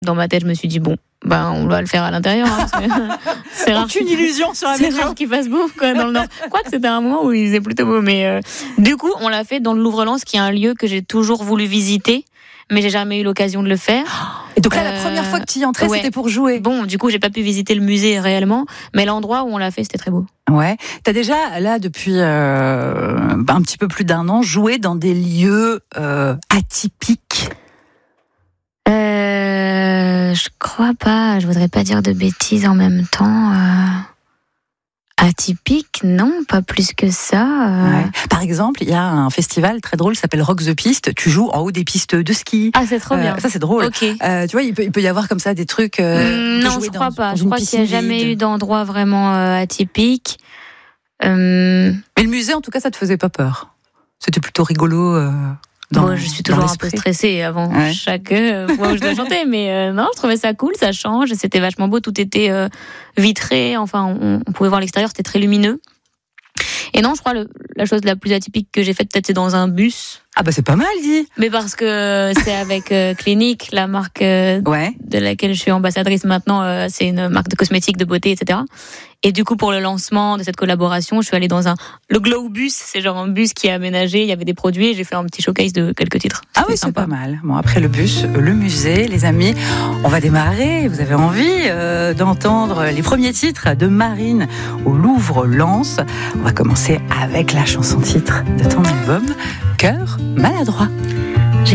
dans ma tête, je me suis dit, bon, on doit le faire à l'intérieur. Hein, c'est rare. Aucune illusion sur la météo. météo. C'est rare qu'il fasse beau dans le Nord. Quoique c'était un moment où il faisait plutôt beau. Mais du coup, on l'a fait dans le Louvre-Lens, qui est un lieu que j'ai toujours voulu visiter, mais j'ai jamais eu l'occasion de le faire. Et donc là, la première fois que tu y entrais, c'était pour jouer. Bon, du coup, j'ai pas pu visiter le musée réellement, mais l'endroit où on l'a fait, c'était très beau. Ouais. T'as déjà, là, depuis un petit peu plus d'1 an, joué dans des lieux atypiques. Je crois pas. Je voudrais pas dire de bêtises en même temps. Atypique, non, pas plus que ça. Ouais. Par exemple, il y a un festival très drôle qui s'appelle Rock the Piste. Tu joues en haut des pistes de ski. Ah, c'est trop bien. Ça, c'est drôle. Okay. Tu vois, il peut y avoir comme ça des trucs. Non, je crois pas. Je crois qu'il n'y a jamais eu d'endroit vraiment atypique. Mais le musée, en tout cas, ça te faisait pas peur. C'était plutôt rigolo. Moi, je suis toujours un peu stressée avant chaque fois où je dois chanter, mais non, je trouvais ça cool, ça change, c'était vachement beau, tout était vitré, enfin, on pouvait voir l'extérieur, c'était très lumineux. Et non, je crois la chose la plus atypique que j'ai faite, peut-être, c'est dans un bus. Ah bah c'est pas mal dit. Mais parce que c'est avec Clinique, la marque de laquelle je suis ambassadrice maintenant, c'est une marque de cosmétiques, de beauté, etc. Et du coup, pour le lancement de cette collaboration, je suis allée dans le Glow Bus, c'est genre un bus qui est aménagé, il y avait des produits, et j'ai fait un petit showcase de quelques titres. Ah oui, c'est pas mal. Bon, après le bus, le musée, les amis, on va démarrer. Vous avez envie d'entendre les premiers titres de Marine au Louvre-Lens. On va commencer avec la chanson titre de ton album, Cœur maladroit.